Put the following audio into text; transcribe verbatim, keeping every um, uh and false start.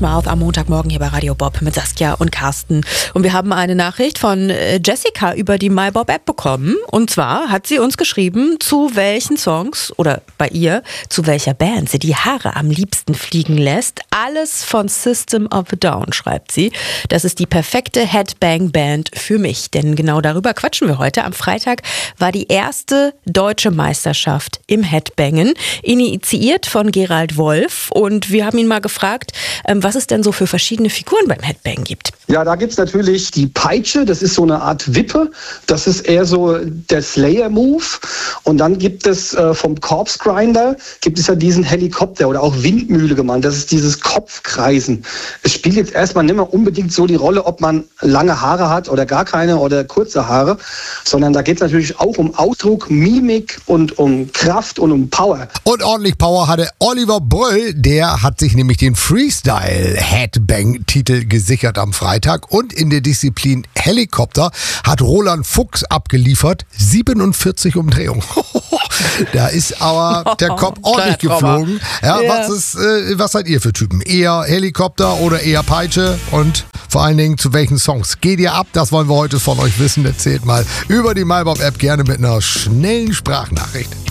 Mouth am Montagmorgen hier bei Radio Bob mit Saskia und Carsten. Und wir haben eine Nachricht von Jessica über die MyBob-App bekommen. Und zwar hat sie uns geschrieben, zu welchen Songs oder bei ihr, zu welcher Band sie die Haare am liebsten fliegen lässt. Alles von System of a Down, schreibt sie. Das ist die perfekte Headbang-Band für mich. Denn genau darüber quatschen wir heute. Am Freitag war die erste deutsche Meisterschaft im Headbangen, initiiert von Gerald Wolf. Und wir haben ihn mal gefragt, was es denn so für verschiedene Figuren beim Headbang gibt. Ja, da gibt's natürlich die Peitsche, das ist so eine Art Wippe. Das ist eher so der Slayer-Move. Und dann gibt es äh, vom Corpse Grinder, gibt es ja diesen Helikopter oder auch Windmühle genannt. Das ist dieses Kopfkreisen. Es spielt jetzt erstmal nicht mehr unbedingt so die Rolle, ob man lange Haare hat oder gar keine oder kurze Haare, sondern da geht es natürlich auch um Ausdruck, Mimik und um Kraft und um Power. Und ordentlich Power hatte Oliver Brüll, der hat sich nämlich den Freestyle-Headbang-Titel gesichert am Freitag. Und in der Disziplin Helikopter hat Roland Fuchs abgeliefert, siebenundvierzig Umdrehungen. Da ist aber der Kopf ordentlich geflogen. Ja, Ja. Was, ist, äh, was seid ihr für Typen? Eher Helikopter oder eher Peitsche? Und vor allen Dingen, zu welchen Songs geht ihr ab? Das wollen wir heute von euch wissen. Erzählt mal über die MyBob-App gerne mit einer schnellen Sprachnachricht.